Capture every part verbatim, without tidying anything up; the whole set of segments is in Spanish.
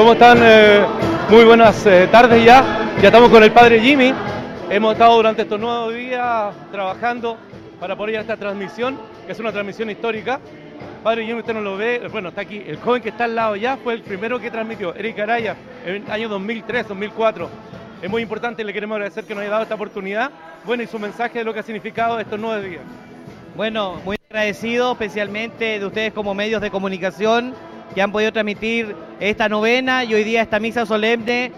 ¿Cómo están? Eh, muy buenas eh, tardes ya. Ya estamos con el padre Jimmy. Hemos estado durante estos nueve días trabajando para poder ir a esta transmisión, que es una transmisión histórica. Padre Jimmy, usted no lo ve, bueno, está aquí. El joven que está al lado ya fue el primero que transmitió, Eric Araya, en el año dos mil tres, dos mil cuatro. Es muy importante y le queremos agradecer que nos haya dado esta oportunidad. Bueno, y su mensaje de lo que ha significado estos nueve días. Bueno, muy agradecido especialmente de ustedes como medios de comunicación que han podido transmitir esta novena y hoy día esta misa solemne.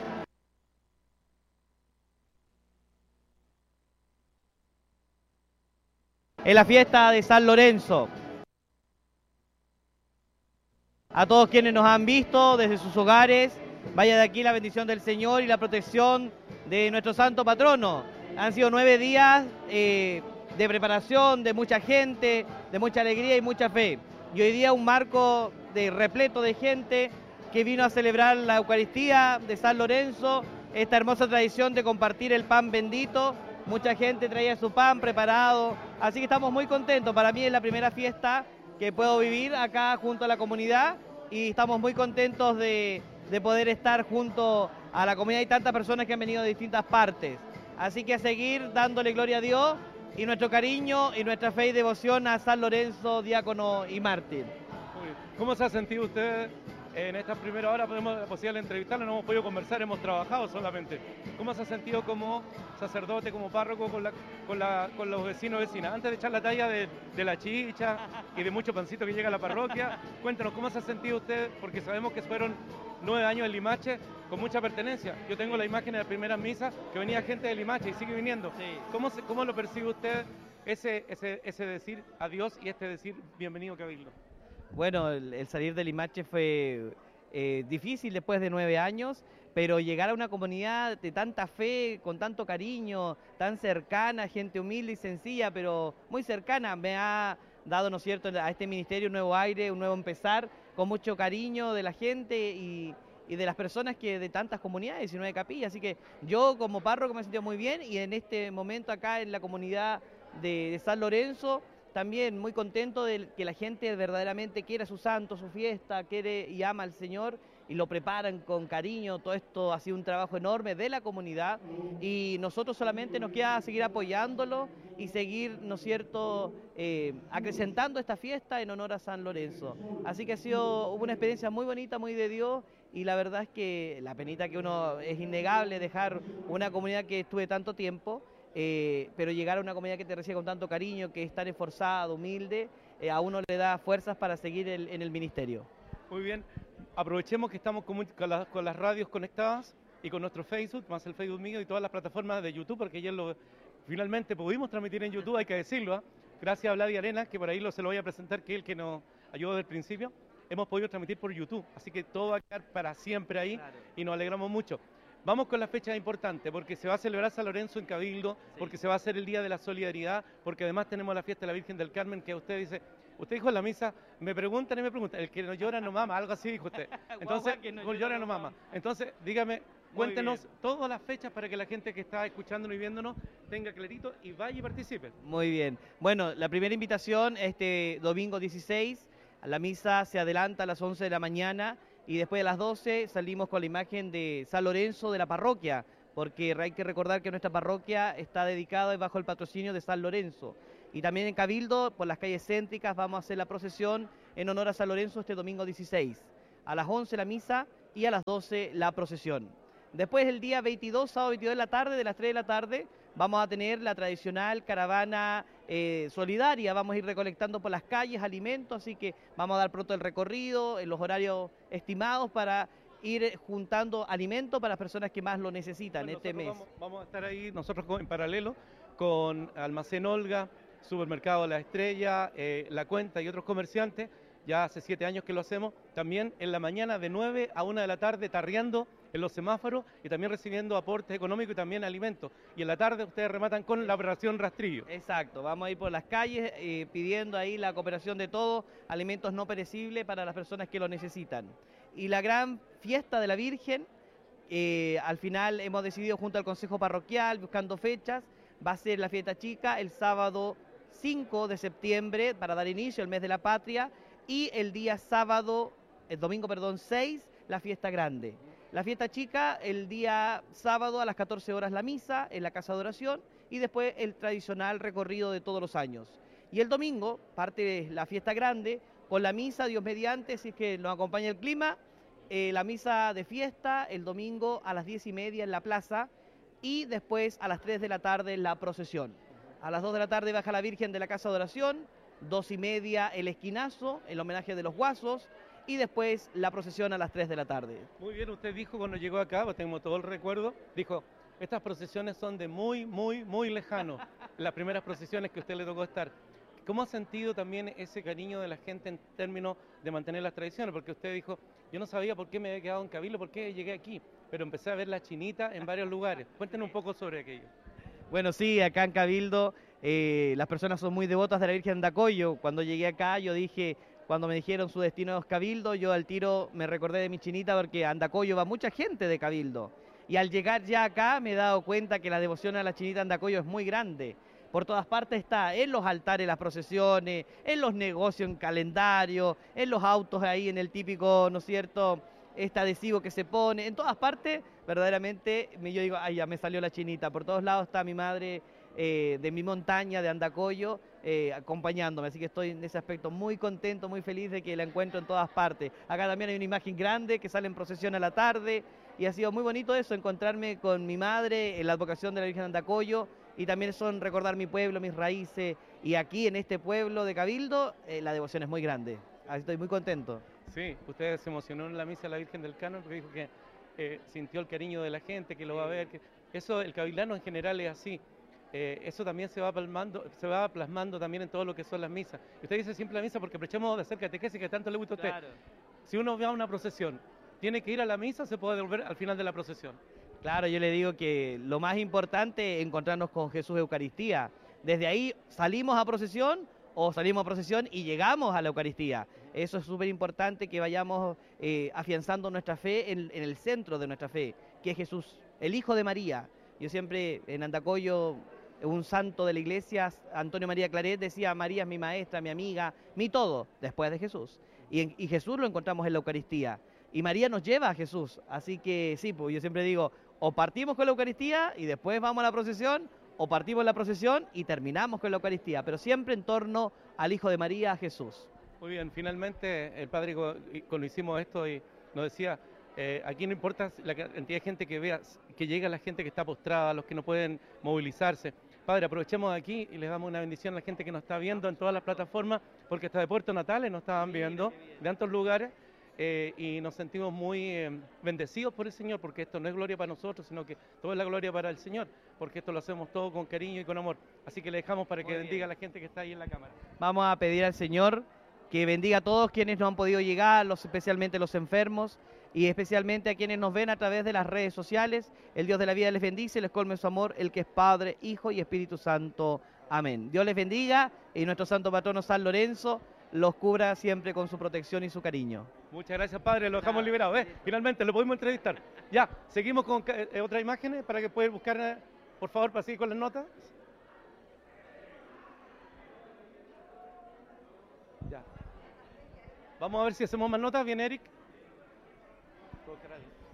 En la fiesta de San Lorenzo. A todos quienes nos han visto desde sus hogares, vaya de aquí la bendición del Señor y la protección de nuestro santo patrono. Han sido nueve días eh, de preparación, de mucha gente, de mucha alegría y mucha fe. Y hoy día un marco de repleto de gente que vino a celebrar la Eucaristía de San Lorenzo, esta hermosa tradición de compartir el pan bendito. Mucha gente traía su pan preparado, así que estamos muy contentos. Para mí es la primera fiesta que puedo vivir acá junto a la comunidad y estamos muy contentos de, de poder estar junto a la comunidad y tantas personas que han venido de distintas partes. Así que a seguir dándole gloria a Dios y nuestro cariño y nuestra fe y devoción a San Lorenzo, diácono y mártir. ¿Cómo se ha sentido usted en estas primeras horas? Podemos la posibilidad de entrevistarlo, no hemos podido conversar, hemos trabajado solamente. ¿Cómo se ha sentido como sacerdote, como párroco con, la, con, la, con los vecinos y vecinas? Antes de echar la talla de, de la chicha y de mucho pancito que llega a la parroquia, cuéntanos, ¿cómo se ha sentido usted? Porque sabemos que fueron nueve años en Limache con mucha pertenencia. Yo tengo la imagen de la primera misa que venía gente de Limache y sigue viniendo. Sí. ¿Cómo, se, ¿Cómo lo percibe usted ese, ese, ese decir adiós y este decir bienvenido Cabildo? Bueno, el, el salir de Limache fue eh, difícil después de nueve años, pero llegar a una comunidad de tanta fe, con tanto cariño, tan cercana, gente humilde y sencilla, pero muy cercana, me ha dado, ¿no es cierto?, a este ministerio un nuevo aire, un nuevo empezar, con mucho cariño de la gente y, y de las personas que de tantas comunidades, diecinueve capillas. Así que yo como párroco me he sentido muy bien y en este momento acá en la comunidad de, de San Lorenzo, también muy contento de que la gente verdaderamente quiere a su santo, su fiesta, quiere y ama al Señor y lo preparan con cariño. Todo esto ha sido un trabajo enorme de la comunidad y nosotros solamente nos queda seguir apoyándolo y seguir, ¿no es cierto?, eh, acrecentando esta fiesta en honor a San Lorenzo. Así que ha sido una experiencia muy bonita, muy de Dios y la verdad es que la penita que uno es innegable dejar una comunidad que estuve tanto tiempo. Eh, pero llegar a una comunidad que te recibe con tanto cariño, que es tan esforzada, humilde, eh, a uno le da fuerzas para seguir el, en el ministerio. Muy bien, aprovechemos que estamos con, con, la, con las radios conectadas y con nuestro Facebook, más el Facebook mío y todas las plataformas de YouTube, porque ayer lo, finalmente pudimos transmitir en YouTube, hay que decirlo, ¿eh? Gracias a Vladi Arenas, que por ahí lo, se lo voy a presentar, que es el que nos ayudó desde el principio, hemos podido transmitir por YouTube, así que todo va a quedar para siempre ahí. Claro. Y nos alegramos mucho. Vamos con la fecha importante, porque se va a celebrar San Lorenzo en Cabildo, sí. Porque se va a hacer el Día de la Solidaridad, porque además tenemos la fiesta de la Virgen del Carmen, que usted dice, usted dijo en la misa, me preguntan y me preguntan, el que no llora no mama, algo así dijo usted. Entonces, que no llora no mama. Entonces, dígame, cuéntenos todas las fechas para que la gente que está escuchándonos y viéndonos tenga clarito y vaya y participe. Muy bien. Bueno, la primera invitación este domingo dieciséis, la misa se adelanta a las once de la mañana, y después de las doce salimos con la imagen de San Lorenzo de la parroquia, porque hay que recordar que nuestra parroquia está dedicada bajo el patrocinio de San Lorenzo. Y también en Cabildo, por las calles céntricas, vamos a hacer la procesión en honor a San Lorenzo este domingo dieciséis. A las once la misa y a las doce la procesión. Después el día veintidós, sábado veintidós de la tarde, de las tres de la tarde, vamos a tener la tradicional caravana eh, solidaria. Vamos a ir recolectando por las calles alimentos, así que vamos a dar pronto el recorrido en los horarios estimados para ir juntando alimentos para las personas que más lo necesitan. Bueno, este mes. Vamos, vamos a estar ahí nosotros en paralelo con Almacén Olga, Supermercado La Estrella, eh, La Cuenta y otros comerciantes. Ya hace siete años que lo hacemos, también en la mañana de nueve a una de la tarde tarreando en los semáforos y también recibiendo aportes económicos y también alimentos. Y en la tarde ustedes rematan con la operación Rastrillo. Exacto, vamos a ir por las calles eh, pidiendo ahí la cooperación de todos, alimentos no perecibles para las personas que lo necesitan. Y la gran fiesta de la Virgen, eh, al final hemos decidido junto al Consejo Parroquial, buscando fechas, va a ser la fiesta chica el sábado cinco de septiembre para dar inicio al mes de la patria, y el día sábado, el domingo, perdón, seis, la fiesta grande. La fiesta chica, el día sábado a las catorce horas la misa en la casa de oración y después el tradicional recorrido de todos los años. Y el domingo parte la fiesta grande con la misa, Dios mediante, si es que nos acompaña el clima, eh, la misa de fiesta el domingo a las diez y media en la plaza y después a las tres de la tarde la procesión. A las dos de la tarde baja la Virgen de la casa de oración, dos y media el esquinazo, el homenaje de los guasos, y después la procesión a las tres de la tarde. Muy bien, usted dijo cuando llegó acá, pues tengo todo el recuerdo, dijo, estas procesiones son de muy, muy, muy lejano, las primeras procesiones que a usted le tocó estar. ¿Cómo ha sentido también ese cariño de la gente en términos de mantener las tradiciones? Porque usted dijo, yo no sabía por qué me había quedado en Cabildo, por qué llegué aquí, pero empecé a ver la chinita en varios lugares. Cuéntenos un poco sobre aquello. Bueno, sí, acá en Cabildo eh, las personas son muy devotas de la Virgen de Andacollo. Cuando llegué acá yo dije, cuando me dijeron su destino es Cabildo, yo al tiro me recordé de mi chinita porque a Andacollo va mucha gente de Cabildo. Y al llegar ya acá me he dado cuenta que la devoción a la chinita Andacollo es muy grande. Por todas partes está, en los altares, las procesiones, en los negocios, en calendario, en los autos ahí, en el típico, ¿no es cierto?, este adhesivo que se pone, en todas partes, verdaderamente, yo digo, ay, ya me salió la chinita. Por todos lados está mi madre eh, de mi montaña, de Andacollo, eh, acompañándome. Así que estoy en ese aspecto muy contento, muy feliz de que la encuentro en todas partes. Acá también hay una imagen grande que sale en procesión a la tarde y ha sido muy bonito eso, encontrarme con mi madre en la advocación de la Virgen de Andacollo y también son recordar mi pueblo, mis raíces. Y aquí en este pueblo de Cabildo eh, la devoción es muy grande. Así estoy muy contento. Sí, usted se emocionó en la misa de la Virgen del Carmen porque dijo que eh, sintió el cariño de la gente, que lo va a ver. Que eso, el cabilano en general es así. Eh, eso también se va plasmando, se va plasmando también en todo lo que son las misas. Y usted dice siempre la misa porque aprovechamos de hacer catequesis que tanto le gusta a usted. Claro. Si uno va a una procesión, tiene que ir a la misa, se puede devolver al final de la procesión. Claro, yo le digo que lo más importante es encontrarnos con Jesús Eucaristía. Desde ahí salimos a procesión o salimos a procesión y llegamos a la Eucaristía. Eso es súper importante que vayamos eh, afianzando nuestra fe en, en el centro de nuestra fe, que es Jesús, el Hijo de María. Yo siempre en Andacollo, un santo de la iglesia, Antonio María Claret, decía, María es mi maestra, mi amiga, mi todo, después de Jesús. Y, en, y Jesús lo encontramos en la Eucaristía. Y María nos lleva a Jesús. Así que sí, pues yo siempre digo, o partimos con la Eucaristía y después vamos a la procesión, o partimos la procesión y terminamos con la Eucaristía, pero siempre en torno al Hijo de María, a Jesús. Muy bien, finalmente el padre cuando hicimos esto y nos decía, eh, aquí no importa la cantidad de gente que vea, que llega la gente que está postrada, los que no pueden movilizarse. Padre, aprovechemos de aquí y les damos una bendición a la gente que nos está viendo en todas las plataformas, porque hasta de Puerto Natales nos estaban viendo, de tantos lugares. Eh, y nos sentimos muy eh, bendecidos por el Señor, porque esto no es gloria para nosotros, sino que todo es la gloria para el Señor, porque esto lo hacemos todo con cariño y con amor. Así que le dejamos para que muy bendiga bien. A la gente que está ahí en la cámara. Vamos a pedir al Señor que bendiga a todos quienes no han podido llegar, los, especialmente los enfermos, y especialmente a quienes nos ven a través de las redes sociales. El Dios de la vida les bendice, les colme su amor, el que es Padre, Hijo y Espíritu Santo. Amén. Dios les bendiga y nuestro santo patrono San Lorenzo los cubra siempre con su protección y su cariño. Muchas gracias, padre, lo dejamos liberado. ¿eh? Finalmente lo podemos entrevistar. Ya, seguimos con eh, otras imágenes para que puedan buscar, eh, por favor, para seguir con las notas. Ya. Vamos a ver si hacemos más notas. ¿Viene Eric?